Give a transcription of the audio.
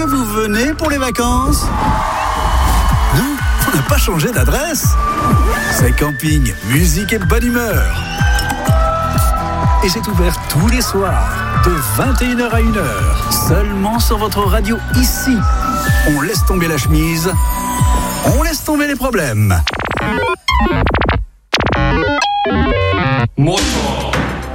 vous venez pour les vacances? Non, on n'a pas changé d'adresse. C'est camping, musique et bonne humeur. Et c'est ouvert tous les soirs, de 21h à 1h, seulement sur votre radio ici. On laisse tomber la chemise, on laisse tomber les problèmes. Moto.